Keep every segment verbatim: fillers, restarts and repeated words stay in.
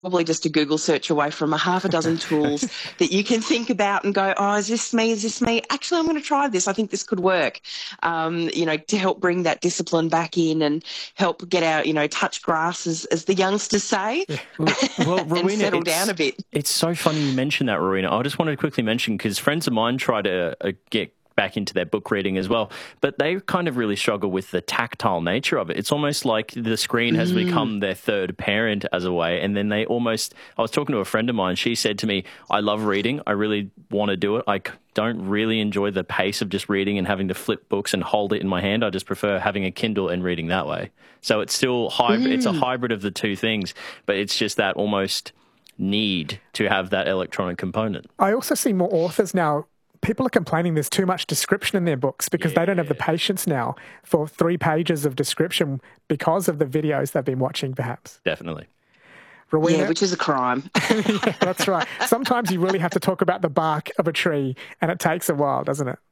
probably just a Google search away from a half a dozen tools that you can think about and go, oh, is this me? Is this me? Actually, I'm going to try this. I think this could work, um, you know, to help bring that discipline back in and help get our, you know, touch grass, as, as the youngsters say, yeah. well, well, Rowena, and settle down a bit. It's so funny you mentioned that, Rowena. I just wanted to quickly mention, because friends of mine try to uh, get back into their book reading as well, but they kind of really struggle with the tactile nature of it. It's almost like the screen has mm. become their third parent as a way, and then they almost, I was talking to a friend of mine, she said to me, I love reading, I really want to do it, I don't really enjoy the pace of just reading and having to flip books and hold it in my hand, I just prefer having a Kindle and reading that way. So it's still hybrid, mm. it's a hybrid of the two things, but it's just that almost need to have that electronic component. I also see more authors now. People are complaining there's too much description in their books because yeah. they don't have the patience now for three pages of description because of the videos they've been watching, perhaps. Definitely. Rowena, yeah, which is a crime. Yeah, that's right. Sometimes you really have to talk about the bark of a tree, and it takes a while, doesn't it?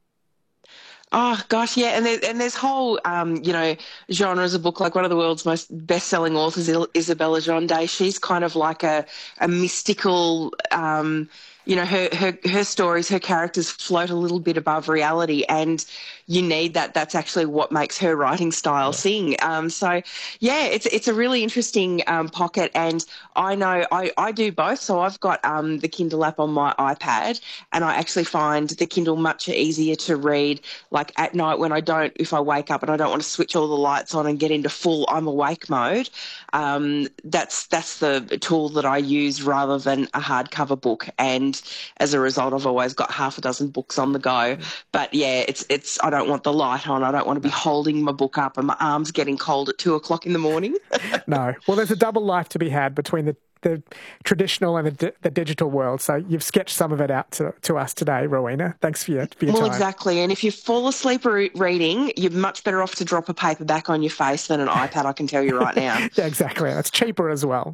Oh, gosh, yeah. And, there, and there's whole, um, you know, genres of book, like one of the world's most best-selling authors, Isabella Jonde. She's kind of like a, a mystical, um, you know, her, her, her stories, her characters float a little bit above reality, and you need that. That's actually what makes her writing style yeah. sing. Um, so, yeah, it's it's a really interesting um, pocket, and I know I, I do both. So I've got um, the Kindle app on my iPad, and I actually find the Kindle much easier to read, like at night when I don't, if I wake up and I don't want to switch all the lights on and get into full I'm awake mode. Um, that's that's the tool that I use rather than a hardcover book, and as a result, I've always got half a dozen books on the go. But yeah, it's it's I don't want the light on. I don't want to be holding my book up and my arms getting cold at two o'clock in the morning. No. Well, there's a double life to be had between the, the traditional and the, di- the digital world. So you've sketched some of it out to, to us today, Rowena. Thanks for your, for your well, time. Well, exactly. And if you fall asleep re- reading, you're much better off to drop a paperback on your face than an iPad, I can tell you right now. Yeah, exactly. That's cheaper as well.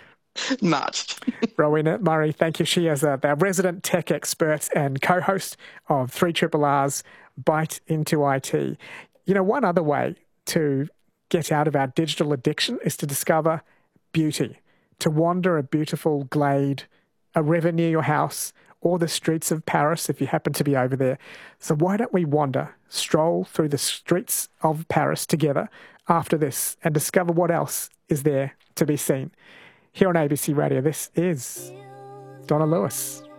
Much. Rowena Murray, thank you. She is a, our resident tech expert and co-host of three R R R's Bite into I T. You know, one other way to get out of our digital addiction is to discover beauty, to wander a beautiful glade, a river near your house, or the streets of Paris if you happen to be over there. So why don't we wander, stroll through the streets of Paris together after this and discover what else is there to be seen. Here on A B C Radio, this is Donna Lewis.